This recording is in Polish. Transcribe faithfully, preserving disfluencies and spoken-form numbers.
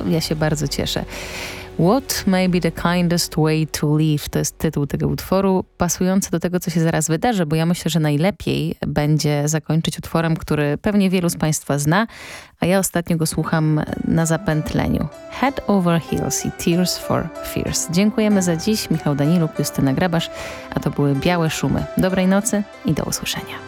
ja się bardzo cieszę. What may be the kindest way to live? To jest tytuł tego utworu, pasujący do tego, co się zaraz wydarzy, bo ja myślę, że najlepiej będzie zakończyć utworem, który pewnie wielu z Państwa zna, a ja ostatnio go słucham na zapętleniu. Head Over Heels i Tears for Fears. Dziękujemy za dziś. Michał Daniluk, Justyna Grabasz, a to były Białe Szumy. Dobrej nocy i do usłyszenia.